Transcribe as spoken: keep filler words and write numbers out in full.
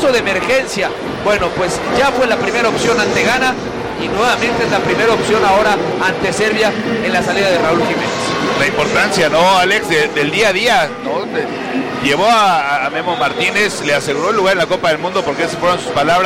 caso de emergencia. Bueno, pues ya fue la primera opción ante Ghana y nuevamente es la primera opción ahora ante Serbia en la salida de Raúl Jiménez. La importancia, ¿no, Alex? De, del día a día, ¿no? De, llevó a, a Memo Martínez, le aseguró el lugar en la Copa del Mundo porque esas fueron sus palabras.